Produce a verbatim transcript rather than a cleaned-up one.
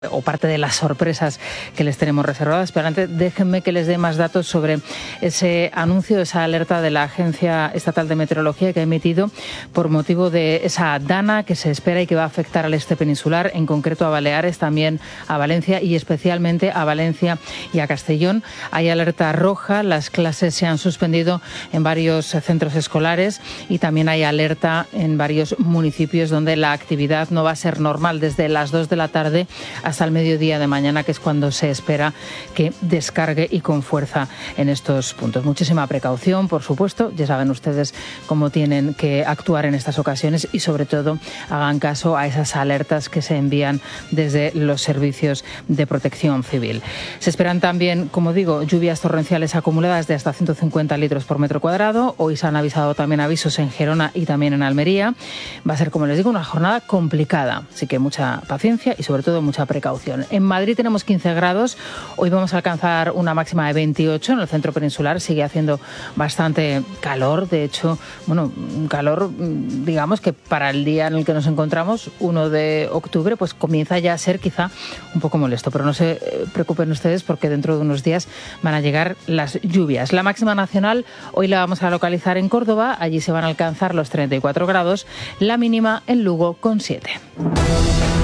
o parte de las sorpresas que les tenemos reservadas. Pero antes déjenme que les dé más datos sobre ese anuncio, esa alerta de la Agencia Estatal de Meteorología que ha emitido por motivo de esa dana que se espera y que va a afectar al este peninsular, en concreto a Baleares, también a Valencia y especialmente a Valencia y a Castellón. Hay alerta roja, las clases se han suspendido en varios centros escolares y también hay alerta en varios municipios donde la actividad no va a ser normal desde las dos de la tarde hasta el mediodía de mañana, que es cuando se espera que descargue y con fuerza en estos puntos. Muchísima precaución, por supuesto. Ya saben ustedes cómo tienen que actuar en estas ocasiones y, sobre todo, hagan caso a esas alertas que se envían desde los servicios de protección civil. Se esperan también, como digo, lluvias torrenciales acumuladas de hasta ciento cincuenta litros por metro cuadrado. Hoy se han avisado también avisos en Gerona y también en Almería. Va a ser, como les digo, una jornada complicada. Así que mucha paciencia y, sobre todo, mucha precaución. En Madrid tenemos quince grados, hoy vamos a alcanzar una máxima de veintiocho en el centro peninsular, sigue haciendo bastante calor, de hecho, bueno, un calor, digamos que para el día en el que nos encontramos, uno de octubre, pues comienza ya a ser quizá un poco molesto, pero no se preocupen ustedes porque dentro de unos días van a llegar las lluvias. La máxima nacional hoy la vamos a localizar en Córdoba, allí se van a alcanzar los treinta y cuatro grados, la mínima en Lugo con siete.